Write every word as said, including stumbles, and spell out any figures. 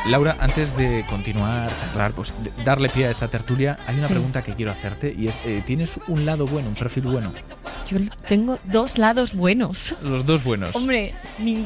Laura, antes de continuar, charlar, pues de- darle pie a esta tertulia, hay una Sí. pregunta que quiero hacerte y es, eh, ¿tienes un lado bueno, un perfil bueno? Yo tengo dos lados buenos. Los dos buenos. Hombre, ninguno.